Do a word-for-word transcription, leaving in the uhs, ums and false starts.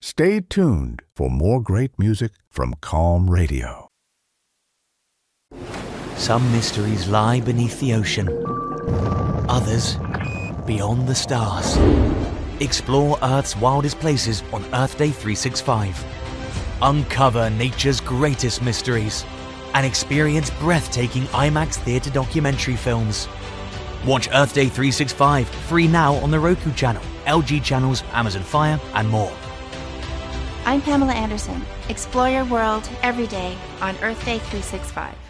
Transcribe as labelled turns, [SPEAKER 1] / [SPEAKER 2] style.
[SPEAKER 1] Stay tuned for more great music from Calm Radio.
[SPEAKER 2] Some mysteries lie beneath the ocean. Others, beyond the stars. Explore Earth's wildest places on Earth Day three sixty-five. Uncover nature's greatest mysteries and experience breathtaking IMAX theater documentary films. Watch Earth Day three sixty-five free now on the Roku channel, L G channels, Amazon Fire, and more.
[SPEAKER 3] I'm Pamela Anderson. Explore your world every day on Earth Day three sixty-five.